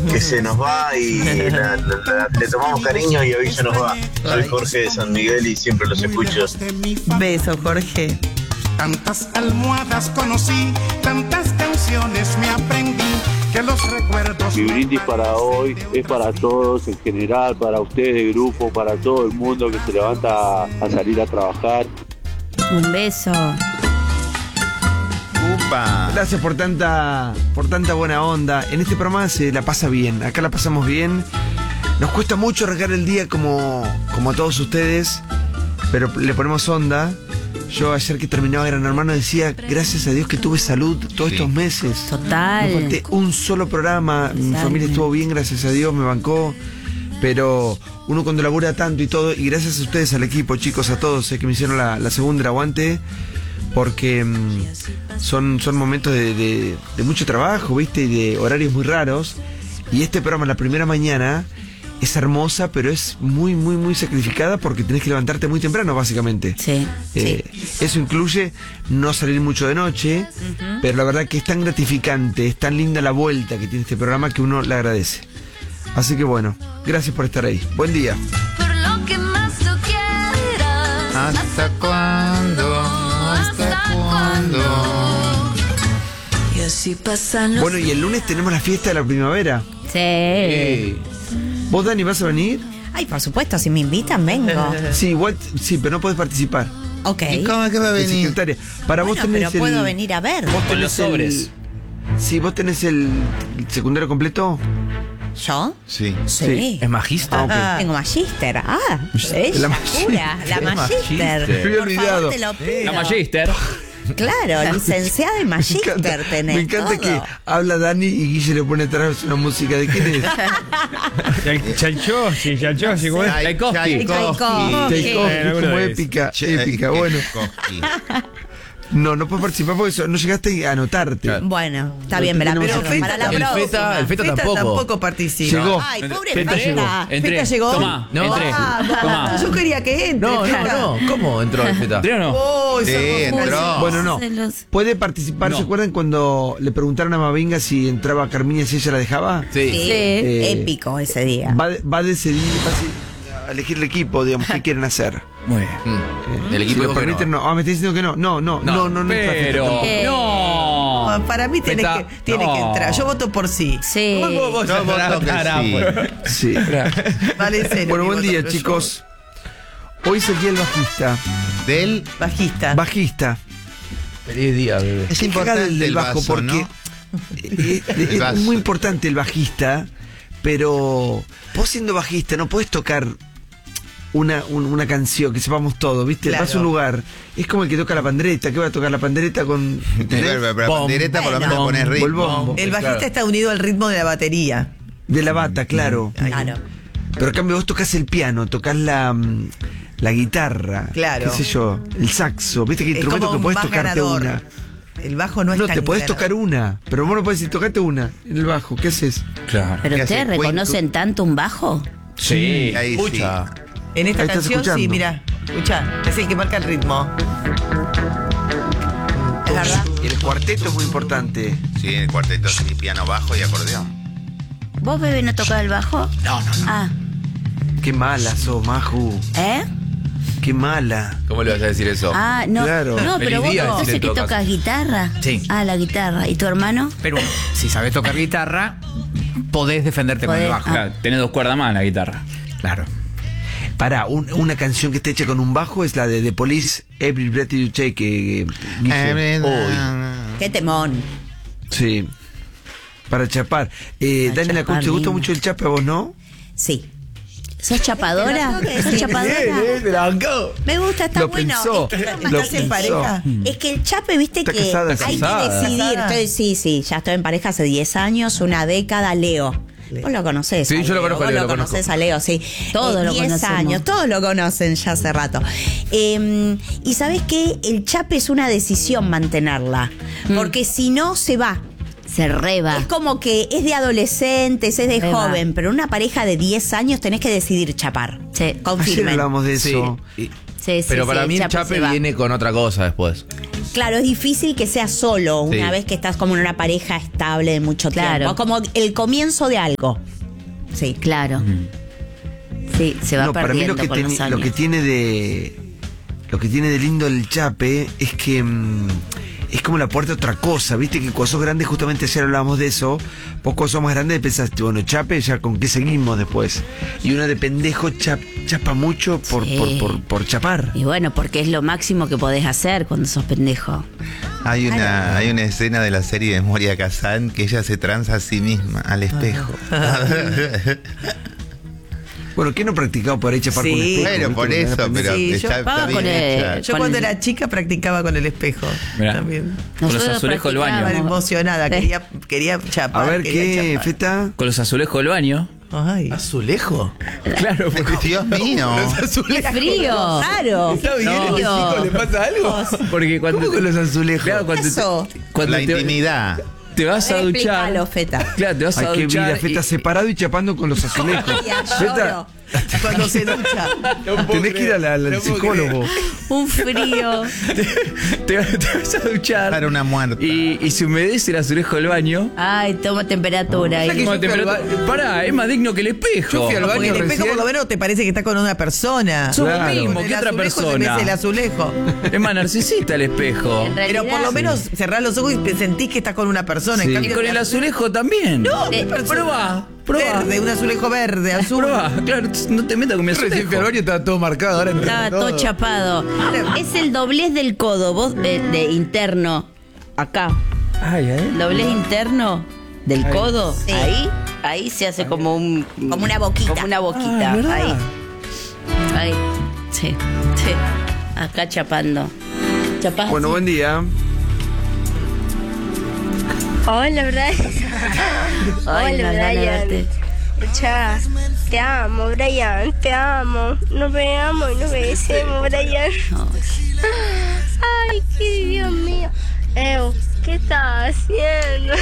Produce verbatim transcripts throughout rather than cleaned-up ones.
que se nos va y la, la, la, le tomamos cariño y hoy se nos va. Soy Jorge de San Miguel y siempre los escucho. Beso, Jorge. Tantas almohadas conocí, tantas canciones me aprendí, que los recuerdos... Mi brindis para hoy es para todos en general, para ustedes de grupo, para todo el mundo que se levanta a salir a trabajar. Un beso. Upa. Gracias por tanta, por tanta buena onda. En este programa se la pasa bien, acá la pasamos bien. Nos cuesta mucho arrancar el día como, como a todos ustedes, pero le ponemos onda. Yo ayer que terminaba Gran Hermano decía, gracias a Dios que tuve salud todos sí. estos meses. Total. No falté un solo programa, Totalmente. Mi familia estuvo bien, gracias a Dios, me bancó. Pero uno cuando labura tanto y todo, y gracias a ustedes, al equipo, chicos, a todos, eh, que me hicieron la, la segunda, el aguante, porque mmm, son, son momentos de, de, de mucho trabajo, ¿viste? Y de horarios muy raros. Y este programa, la primera mañana, es hermosa, pero es muy, muy, muy sacrificada porque tenés que levantarte muy temprano, básicamente. Sí, eh, sí. Eso incluye no salir mucho de noche, uh-huh. pero la verdad que es tan gratificante, es tan linda la vuelta que tiene este programa que uno le agradece. Así que bueno, gracias por estar ahí. Buen día. Por lo que más tú quieras. ¿Hasta cuándo? ¿Hasta cuándo? Y así pasan los... Bueno, y el lunes tenemos la fiesta de la primavera. Sí. Eh, ¿Vos, Dani, vas a venir? Ay, por supuesto, si me invitan, vengo. Sí, igual, sí, pero no podés participar. Ok. ¿Y cómo es que va a venir? Secretaria. Para bueno, vos tenés pero el... puedo venir a ver. Vos Con los sobres. El... Sí, vos tenés el, el secundario completo. ¿Yo? Sí. Sí. Sí. ¿Es magista? Ah, okay. Tengo magíster. Ah, ella, La la, magíster. la magíster. Me había Por olvidado. favor, te lo pido. La magíster. Claro, licenciada en magíster tenés. Me encanta todo. que habla Dani y Guille le pone atrás una música. ¿De quién es? Chanchosi, Chanchosi, ¿cómo es? Tchaikovsky. Tchaikovsky, como épica, épica, bueno. No, no puedes participar porque eso, no llegaste a anotarte. Bueno, está bien, verá, pero Feta, para la el próxima. Feta, el Feta tampoco. tampoco participa. Llegó. Ay, pobre Feta Feta. llegó. Entré. Feta llegó. Tomá, no. entré. Ah, Tomá. Yo quería que entre. No, no, Feta. no. ¿Cómo entró el Feta? ¿Entré o no? Oh, Sí, somos entró. Bueno, no. Celos. Puede participar. No. ¿Se acuerdan cuando le preguntaron a Mavinga si entraba Carmiña si ella la dejaba? Sí. Sí, Eh, épico ese día. Va, va a decidir, va a decidir, a elegir el equipo, digamos, qué quieren hacer. Muy bien. Eh, El equipo si lo dijo que permiten, no. no. Ah, me está diciendo que no. No, no, no, no, no. Pero. Eh, No. No, para mí tiene, Feta, que, tiene no. que entrar. Yo voto por sí. Sí. ¿Cómo vos Yo voto que sí. Sí. Vale, en serio, Bueno, mi buen voto, día, pero chicos. Hoy es el día del bajista. Del... yo- Bajista. Bajista. Feliz día, bebé. Es Qué cagada importante el del el bajo, vaso, porque ¿no? eh, eh, es vaso. muy importante el bajista, pero vos siendo bajista no podés tocar una, un- una canción que sepamos todo, ¿viste? Claro. Vas a un lugar, es como el que toca la pandereta, que va a tocar la pandereta con... ¿entendés? Pero la Bom. pandereta por lo menos Bueno. pones O el ritmo. bombo. El bajista Claro. está unido al ritmo de la batería. De la bata, claro. Claro. Pero en cambio vos tocas el piano, tocas la, mm, la guitarra, Claro. qué sé yo, el saxo, ¿viste que hay Es instrumentos como que podés más tocarte ganador. una? El bajo no es No, tan te podés ganador. tocar una, pero vos no podés decir, tocate una en el bajo, ¿qué haces? Claro. ¿Pero ¿Qué ustedes hace? reconocen tanto un bajo? Sí. Ahí sí. Escucha. En esta Ahí estás canción, sí, escuchando. mira. Escucha, es el que marca el ritmo. Es verdad. Y el cuarteto es muy importante. Sí, el cuarteto sí, piano bajo y acordeón. ¿Vos, bebé, no tocás el bajo? No, no, no. Ah, Qué mala sos, Maju. ¿eh? Qué mala. ¿Cómo le vas a decir eso? Ah, no. Claro. No, Feliz pero vos día, no. decirle ¿Ese que tocas. tocas guitarra? Sí. Ah, la guitarra. ¿Y tu hermano? Pero si sabes tocar guitarra, podés defenderte con el Podés, bajo. ah. Claro, tenés dos cuerdas más en la guitarra. Claro. Pará, un- una canción que esté hecha con un bajo es la de The Police, Every Breath You Take. Que, Guille. Uy, Qué temón. sí. Para chapar. Eh, Para Daniela, chapar, ¿te gusta lindo. mucho el chape a vos, no? Sí. ¿Sos chapadora? Pero tengo que ¿Sos decir, chapadora? Me gusta, está Lo bueno. pensó, Es que cuando lo estás en pensó. pareja. Es que el chape, viste Está que casada, hay casada. que decidir. Casada. Estoy, sí, sí, ya estoy en pareja hace diez años, una década, Leo. Vos lo conocés. Sí, a yo lo Leo, conozco a Vos Leo, lo lo conozco. conocés a Leo, sí. Todos lo diez conocemos. años, todos lo conocen ya hace rato. Eh, y sabés qué, el chape es una decisión mantenerla. Porque si no, se va. Se reba. Es como que es de adolescentes, es de Se va. joven, pero una pareja de diez años tenés que decidir chapar. Sí. Confirmen. Ayer hablamos de Sí. eso. Y- Sí, sí, Pero sí, para mí el chape se va. viene con otra cosa después. Claro, es difícil que sea solo una Sí. vez que estás como en una pareja estable de mucho Claro. tiempo. Como el comienzo de algo. Sí. Claro. Sí, se va No, para mí perdiendo lo que, con tiene- los años. lo que tiene de lo que tiene de lindo el chape es que mm, es como la puerta a otra cosa, viste que cuando sos grande, justamente ayer hablábamos de eso, vos cuando sos más grande pensás, bueno, chape, ya con qué seguimos después. Y uno de pendejo chap- chapa mucho por, Sí. por, por, por chapar. Y bueno, porque es lo máximo que podés hacer cuando sos pendejo. Hay una, hay una escena de la serie de Moria Kazan que ella se tranza a sí misma al espejo. Bueno, ¿qué no practicado por ahí chapar Sí. con un espejo? Bueno, ¿viste? por Cuando era eso, pendejo. pero Sí, yo está, está pago bien con el- hecha. Yo Con cuando el- era chica practicaba con el espejo. Mirá. También. Con los Nosotros azulejos del baño. Estaba practicábamos. emocionada, quería, quería chapar. A ver, quería ¿qué, chapar. Feta? Con los azulejos del baño. Ay. ¿Azulejo? Claro, porque, Dios mío. ¡Qué frío! Claro. ¿Está bien? No. ¿A los chicos le pasa algo? porque cuando ¿Cómo con los azulejos? Claro, cuando, Eso. te, cuando La te, intimidad. te vas a duchar. Explícalo, Feta. Claro, te vas a Ay, qué duchar. vida, Feta y- separado y chapando con los azulejos. Ya, Feta, lloro. Cuando se ducha. tenés que ir al, al No puedo psicólogo. Un frío. te, te- te vas a duchar. Para una muerta. Y, y se humedece el azulejo del baño. Ay, toma temperatura. sea que ahí. Como yo fui al temperatura- ba- Pará, es más digno que el espejo. Yo fui al Porque baño el espejo recién. por lo menos te parece que está con una persona. Sos vos Claro. mismo, Con que el otra azulejo se persona. ves el azulejo. Es más narcisista el espejo. En Pero por lo realidad- menos cerrás los ojos y sentís que estás con una persona. En Sí. Y cambio, con el azulejo también. No, Eh, Probá, probá. verde, un azulejo verde, azul. Probá, claro, no te metas con mi Yo recién fui al azulejo. baño y estaba todo marcado. Ahora entiendo Estaba todo chapado. Es el doblez del codo, vos de, de interno. Acá. Ay, ay. Doblez interno del codo. Sí. Ahí, ahí se hace como un. Como una boquita. Como una boquita. Ah, ¿verdad? ahí. Ahí. Sí. Sí. Acá chapando. Chapás. Bueno, así. buen día. Hola, Brian. Ay, Hola, una gana de Brian. verte. Escucha, te amo, Brian, te amo. Nos veamos y nos besemos, Brian. Ay, qué Dios mío. Ew, ¿qué estás haciendo?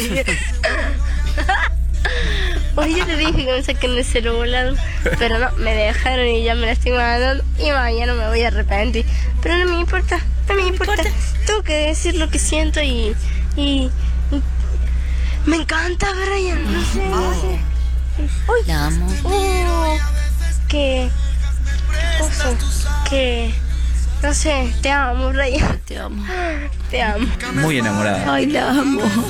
Hoy yo le dije que me saquen el celular, pero no, me dejaron y ya me la estoy mandando y mañana me voy a arrepentir. Pero no me importa, no me importa. Tengo que decir lo que siento y... y, y me encanta, Brian, no sé, no sé. Uy, La amo. uh, que... Oso, que... No sé, te amo, Brian. Te amo. Te amo. Muy enamorada. Ay, la amo.